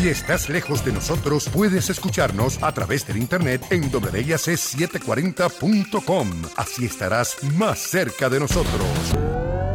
Si estás lejos de nosotros, puedes escucharnos a través del internet en WIAC740.com. Así estarás más cerca de nosotros.